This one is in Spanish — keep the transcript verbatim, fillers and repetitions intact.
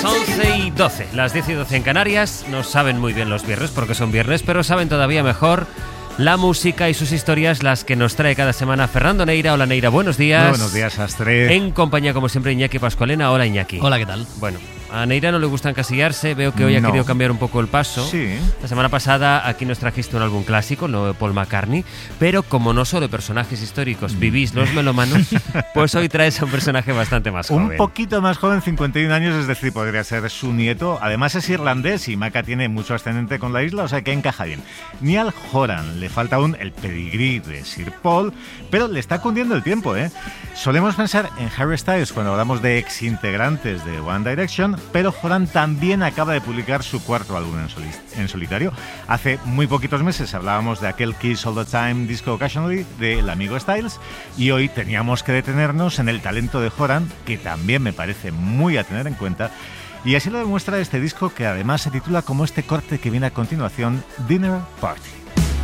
once y doce, las diez y doce en Canarias. No saben muy bien los viernes porque son viernes, pero saben todavía mejor la música y sus historias, las que nos trae cada semana Fernando Neira. Hola Neira, buenos días. Muy buenos días, Astre. En compañía, como siempre, Iñaki Pascualena. Hola Iñaki. Hola, ¿qué tal? Bueno, a Neira no le gusta encasillarse. Veo que hoy no. ha querido cambiar un poco el paso. Sí. La semana pasada aquí nos trajiste un álbum clásico, no de Paul McCartney, pero como no solo de personajes históricos vivís los melómanos, pues hoy traes a un personaje bastante más joven. Un poquito más joven, cincuenta y un años, es decir, podría ser su nieto. Además es irlandés y Maca tiene mucho ascendente con la isla, o sea que encaja bien. Niall Horan, le falta aún el pedigrí de Sir Paul, pero le está cundiendo el tiempo, ¿eh? Solemos pensar en Harry Styles cuando hablamos de ex-integrantes de One Direction, pero Horan también acaba de publicar su cuarto álbum en, soli- en solitario. Hace muy poquitos meses hablábamos de aquel Kiss All the Time, Disco Occasionally del amigo Styles, y hoy teníamos que detenernos en el talento de Horan, que también me parece muy a tener en cuenta, y así lo demuestra este disco, que además se titula como este corte que viene a continuación, Dinner Party.